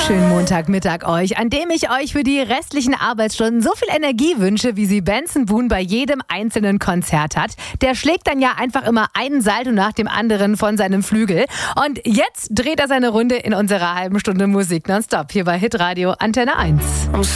Schönen Montagmittag euch, an dem ich euch für die restlichen Arbeitsstunden so viel Energie wünsche, wie sie Benson Boone bei jedem einzelnen Konzert hat. Der schlägt dann ja einfach immer einen Salto nach dem anderen von seinem Flügel. Und jetzt dreht er seine Runde in unserer halben Stunde Musik nonstop hier bei Hitradio Antenne 1.